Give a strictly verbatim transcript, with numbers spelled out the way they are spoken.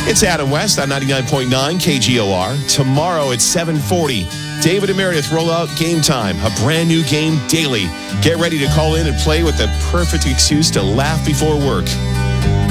It's Adam West on ninety-nine point nine K G O R. Tomorrow at seven forty, David and Meredith roll out Game Time, a brand new game daily. Get ready to call in and play with the perfect excuse to laugh before work.